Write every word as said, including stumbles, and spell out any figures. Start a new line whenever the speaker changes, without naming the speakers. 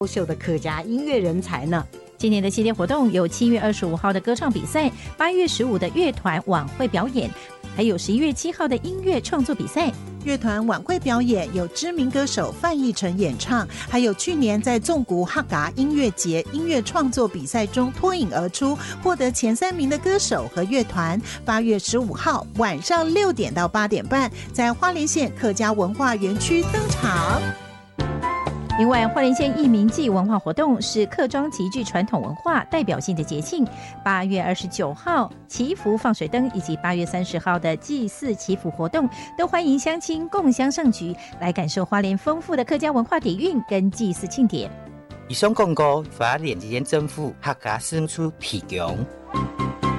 优秀的客家音乐人才呢。
今年的系列活动有七月二十五号的歌唱比赛，八月十五的乐团晚会表演，还有十一月七号的音乐创作比赛。
乐团晚会表演有知名歌手范逸臣演唱，还有去年在纵谷哈嘎音乐节音乐创作比赛中脱颖而出获得前三名的歌手和乐团。八月十五号晚上六点到八点半，在花莲县客家文化园区登场。
另外，花莲县义民祭文化活动是客庄极具传统文化代表性的节庆。八月二十九号祈福放水灯，以及八月三十号的祭祀祈福活动，都欢迎乡亲共襄盛举，来感受花莲丰富的客家文化底蕴跟祭祀庆典。
以上广告，花莲县政府客家事务处提供。